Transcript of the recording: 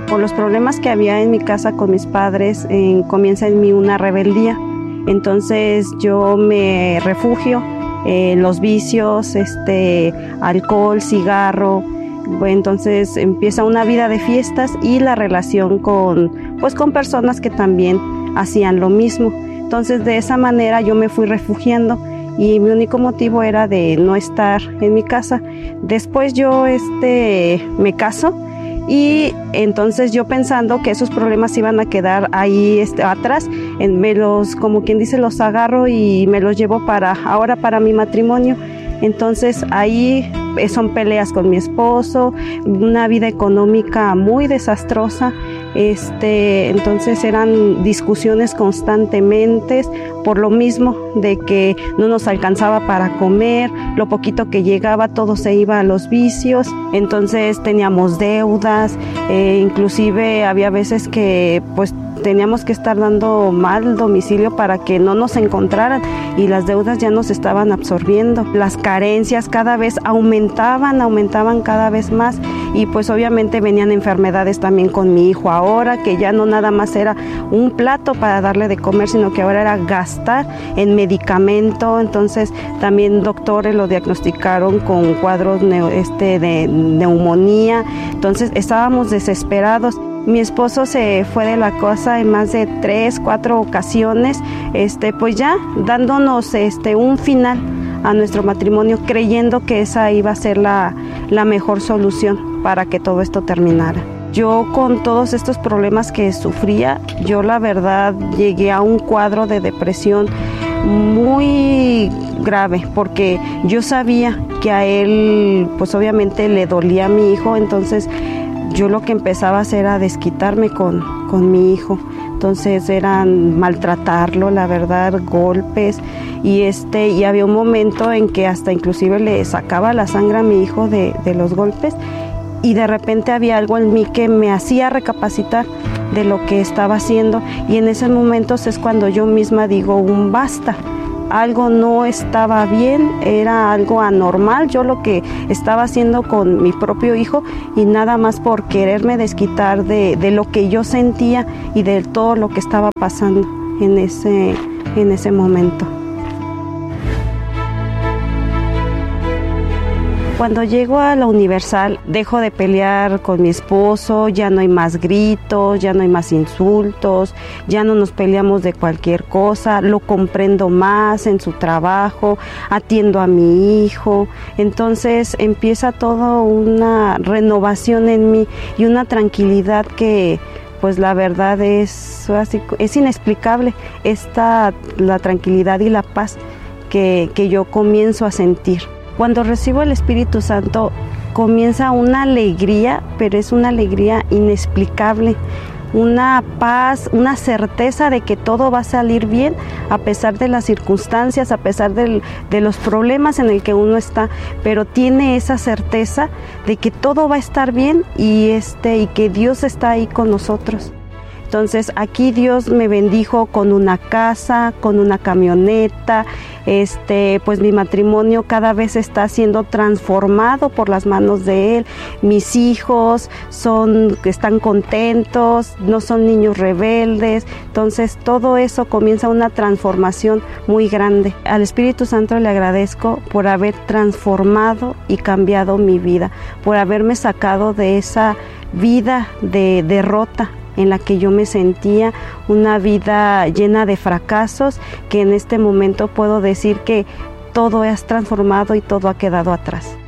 Por los problemas que había en mi casa con mis padres, comienza en mí una rebeldía. Entonces yo me refugio en los vicios, alcohol, cigarro. Entonces empieza una vida de fiestas y la relación con personas que también hacían lo mismo. Entonces de esa manera yo me fui refugiando y mi único motivo era de no estar en mi casa. Después yo me caso y entonces yo pensando que esos problemas iban a quedar ahí atrás, como quien dice, los agarro y me los llevo ahora para mi matrimonio. Entonces ahí son peleas con mi esposo, una vida económica muy desastrosa. Entonces eran discusiones constantemente por lo mismo de que no nos alcanzaba para comer, lo poquito que llegaba todo se iba a los vicios. Entonces teníamos deudas, inclusive había veces que teníamos que estar dando mal domicilio para que no nos encontraran y las deudas ya nos estaban absorbiendo. Las carencias cada vez aumentaban cada vez más y obviamente venían enfermedades también con mi hijo ahora, que ya no nada más era un plato para darle de comer, sino que ahora era gastar en medicamento. Entonces también doctores lo diagnosticaron con cuadros de neumonía. Entonces estábamos desesperados. Mi esposo se fue de la casa en más de 3, 4 ocasiones, ya dándonos un final a nuestro matrimonio, creyendo que esa iba a ser la mejor solución para que todo esto terminara. Yo con todos estos problemas que sufría, yo la verdad llegué a un cuadro de depresión muy grave, porque yo sabía que a él obviamente le dolía a mi hijo. Entonces yo lo que empezaba a hacer era desquitarme con mi hijo. Entonces eran maltratarlo, la verdad, golpes, y había un momento en que hasta inclusive le sacaba la sangre a mi hijo de los golpes, y de repente había algo en mí que me hacía recapacitar de lo que estaba haciendo, y en esos momentos es cuando yo misma digo un basta. Algo no estaba bien, era algo anormal yo lo que estaba haciendo con mi propio hijo, y nada más por quererme desquitar de lo que yo sentía y de todo lo que estaba pasando en ese momento. Cuando llego a la Universal, dejo de pelear con mi esposo, ya no hay más gritos, ya no hay más insultos, ya no nos peleamos de cualquier cosa, lo comprendo más en su trabajo, atiendo a mi hijo. Entonces empieza toda una renovación en mí y una tranquilidad que la verdad es inexplicable, la tranquilidad y la paz que yo comienzo a sentir. Cuando recibo el Espíritu Santo comienza una alegría, pero es una alegría inexplicable, una paz, una certeza de que todo va a salir bien a pesar de las circunstancias, a pesar de los problemas en el que uno está, pero tiene esa certeza de que todo va a estar bien y que Dios está ahí con nosotros. Entonces aquí Dios me bendijo con una casa, con una camioneta. Mi matrimonio cada vez está siendo transformado por las manos de Él. Mis hijos están contentos, no son niños rebeldes. Entonces todo eso comienza una transformación muy grande. Al Espíritu Santo le agradezco por haber transformado y cambiado mi vida, por haberme sacado de esa vida de derrota en la que yo me sentía, una vida llena de fracasos, que en este momento puedo decir que todo es transformado y todo ha quedado atrás.